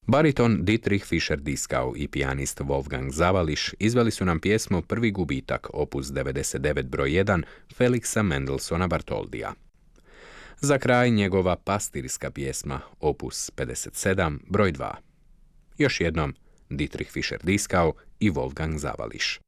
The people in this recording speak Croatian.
Bariton Dietrich Fischer-Dieskau i pijanist Wolfgang Zawalisch izveli su nam pjesmu Prvi gubitak, opus 99 broj 1 Felixa Mendelssohna Bartholdija. Za kraj njegova pastirska pjesma, opus 57 broj 2. Još jednom Dietrich Fischer-Dieskau i Wolfgang Zawalisch.